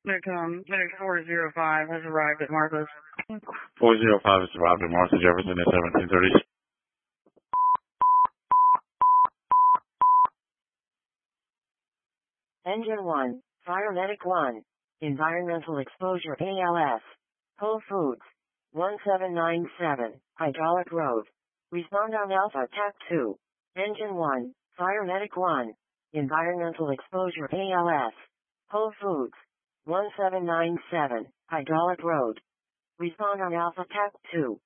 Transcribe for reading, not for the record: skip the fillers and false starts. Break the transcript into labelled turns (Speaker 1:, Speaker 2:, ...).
Speaker 1: Medic 405 has arrived at Martha's.
Speaker 2: 405 has arrived at Martha Jefferson at 1730.
Speaker 3: Engine 1, Fire Medic 1, Environmental Exposure ALS, Whole Foods, 1797, Hydraulic Road. Respond on Alpha TAC 2. Engine 1, Fire Medic 1, Environmental Exposure ALS, Whole Foods, 1797, Hydraulic Road. Respond on Alpha TAC 2.